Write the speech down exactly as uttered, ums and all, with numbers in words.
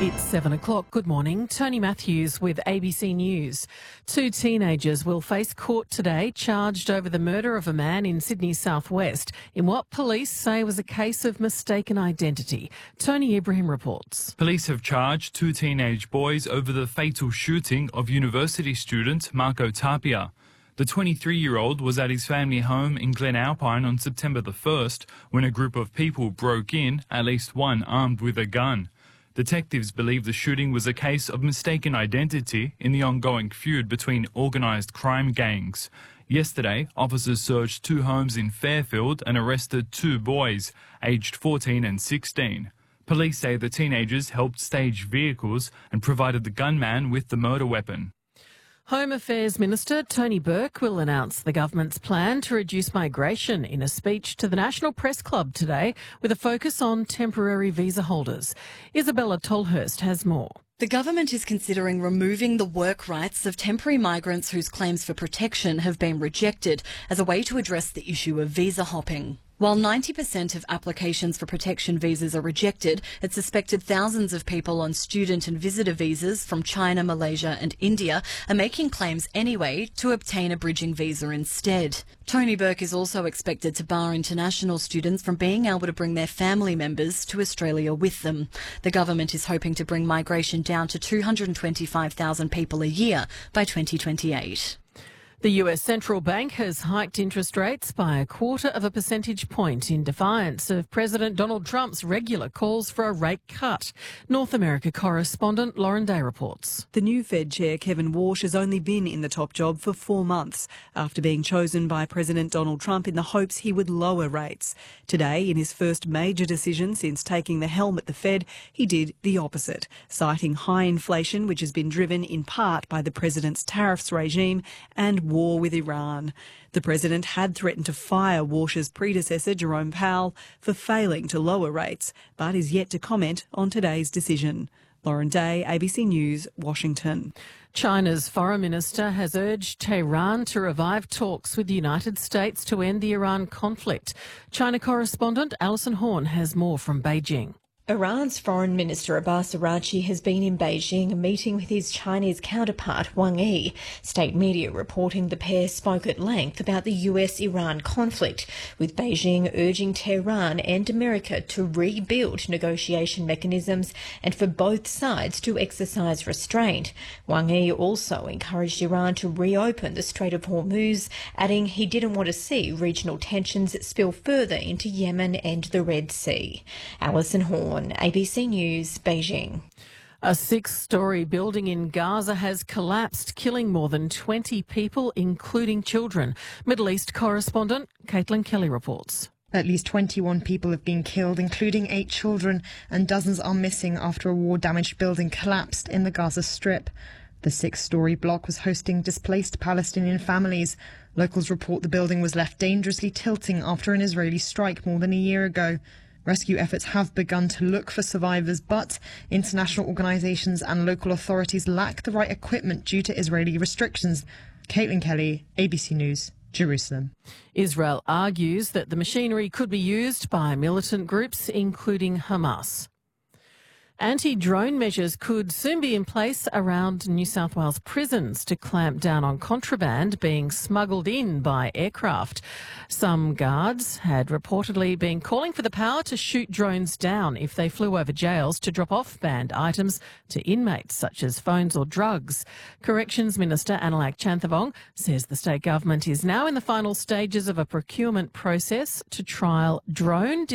It's seven o'clock. Good morning. Tony Matthews with A B C News. Two teenagers will face court today charged over the murder of a man in Sydney's southwest in what police say was a case of mistaken identity. Tony Ibrahim reports. Police have charged two teenage boys over the fatal shooting of university student Marco Tapia. The twenty-three-year-old was at his family home in Glen Alpine on September the first when a group of people broke in, at least one armed with a gun. Detectives believe the shooting was a case of mistaken identity in the ongoing feud between organised crime gangs. Yesterday, officers searched two homes in Fairfield and arrested two boys, aged fourteen and sixteen. Police say the teenagers helped stage vehicles and provided the gunman with the murder weapon. Home Affairs Minister Tony Burke will announce the government's plan to reduce migration in a speech to the National Press Club today with a focus on temporary visa holders. Isabella Tolhurst has more. The government is considering removing the work rights of temporary migrants whose claims for protection have been rejected as a way to address the issue of visa hopping. While ninety percent of applications for protection visas are rejected, it's suspected thousands of people on student and visitor visas from China, Malaysia and India are making claims anyway to obtain a bridging visa instead. Tony Burke is also expected to bar international students from being able to bring their family members to Australia with them. The government is hoping to bring migration down to two hundred twenty-five thousand people a year by twenty twenty-eight. The U S Central Bank has hiked interest rates by a quarter of a percentage point in defiance of President Donald Trump's regular calls for a rate cut. North America correspondent Lauren Day reports. The new Fed chair, Kevin Warsh, has only been in the top job for four months after being chosen by President Donald Trump in the hopes he would lower rates. Today, in his first major decision since taking the helm at the Fed, he did the opposite, citing high inflation, which has been driven in part by the president's tariffs regime and war with Iran. The president had threatened to fire Warsh's predecessor, Jerome Powell, for failing to lower rates, but is yet to comment on today's decision. Lauren Day, A B C News, Washington. China's foreign minister has urged Tehran to revive talks with the United States to end the Iran conflict. China correspondent Alison Horn has more from Beijing. Iran's Foreign Minister Abbas Araghchi has been in Beijing meeting with his Chinese counterpart Wang Yi. State media reporting the pair spoke at length about the U S-Iran conflict, with Beijing urging Tehran and America to rebuild negotiation mechanisms and for both sides to exercise restraint. Wang Yi also encouraged Iran to reopen the Strait of Hormuz, adding he didn't want to see regional tensions spill further into Yemen and the Red Sea. Alison Horn, A B C News, Beijing. A six-storey building in Gaza has collapsed, killing more than twenty people, including children. Middle East correspondent Caitlin Kelly reports. At least twenty-one people have been killed, including eight children, and dozens are missing after a war-damaged building collapsed in the Gaza Strip. The six-storey block was hosting displaced Palestinian families. Locals report the building was left dangerously tilting after an Israeli strike more than a year ago. Rescue efforts have begun to look for survivors, but international organisations and local authorities lack the right equipment due to Israeli restrictions. Caitlin Kelly, A B C News, Jerusalem. Israel argues that the machinery could be used by militant groups, including Hamas. Anti-drone measures could soon be in place around New South Wales prisons to clamp down on contraband being smuggled in by aircraft. Some guards had reportedly been calling for the power to shoot drones down if they flew over jails to drop off banned items to inmates, such as phones or drugs. Corrections Minister Analak Chanthavong says the state government is now in the final stages of a procurement process to trial drone